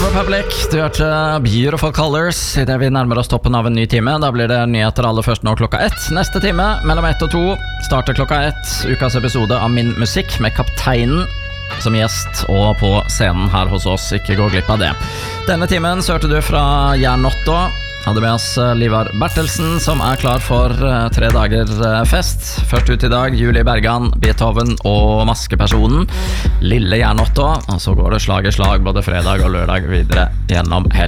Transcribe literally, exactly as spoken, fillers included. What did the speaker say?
Republic, du hørte Beautiful Colors I det vi nærmer oss toppen av en ny time. Da blir det nyheter aller først nå klokka ett. Neste time, mellom ett og to, starter klokka ett ukas episode av Min Musikk med Kapteinen som gjest og på scenen her hos oss. Ikke gå glipp av det. Denne timen så hørte du fra Jernotto. Hadde med oss Livar Bertelsen som er klar for tre dager fest. Først ut I dag, Julie Bergan, Beethoven og Maskepersonen. Lille Jernotto, og så går det slag I slag både fredag og lørdag videre gjennom helgen.